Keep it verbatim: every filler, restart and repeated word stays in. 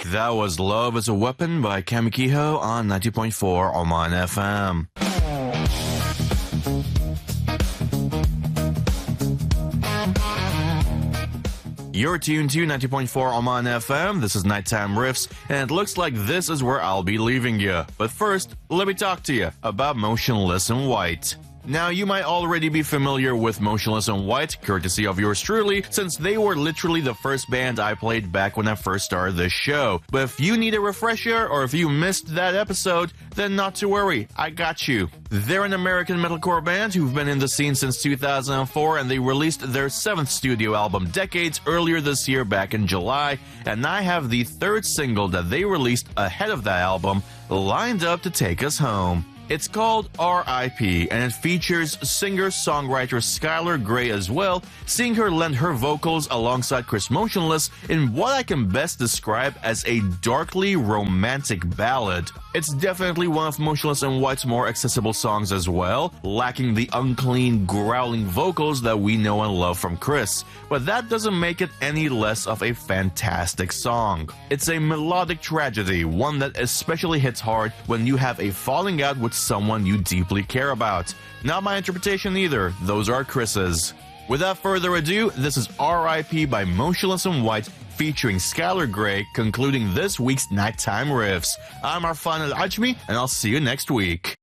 That was Love as a Weapon by Kamikiho on ninety point four Oman F M. You're tuned to ninety point four Oman F M. This is Nighttime Riffs, and it looks like this is where I'll be leaving you. But first, let me talk to you about Motionless in White. Now, you might already be familiar with Motionless in White, courtesy of yours truly, since they were literally the first band I played back when I first started this show. But if you need a refresher, or if you missed that episode, then not to worry, I got you. They're an American metalcore band who've been in the scene since two thousand four, and they released their seventh studio album, Decades, earlier this year back in July, and I have the third single that they released ahead of that album lined up to take us home. It's called R I P, and it features singer-songwriter Skylar Grey as well, seeing her lend her vocals alongside Chris Motionless in what I can best describe as a darkly romantic ballad. It's definitely one of Motionless in White's more accessible songs as well, lacking the unclean, growling vocals that we know and love from Chris, but that doesn't make it any less of a fantastic song. It's a melodic tragedy, one that especially hits hard when you have a falling out with someone you deeply care about. Not my interpretation either, those are Chris's. Without further ado, this is R I P by Motionless in White featuring Skylar Grey, concluding this week's Nighttime Riffs. I'm Arfan Al-Ajmi, and I'll see you next week.